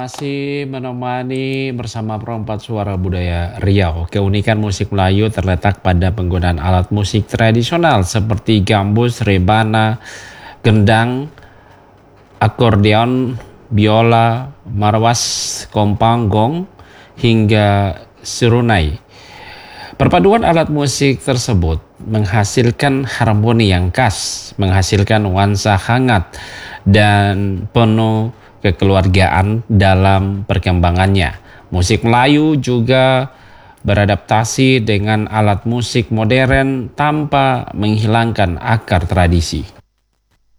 masih menemani bersama Perempat Suara Budaya Riau. Keunikan musik Melayu terletak pada penggunaan alat musik tradisional seperti gambus, rebana, gendang, akordeon, biola, marwas, kompang, gong, hingga serunai. Perpaduan alat musik tersebut menghasilkan harmoni yang khas, menghasilkan nuansa hangat dan penuh kekeluargaan dalam perkembangannya. Musik Melayu juga beradaptasi dengan alat musik modern tanpa menghilangkan akar tradisi.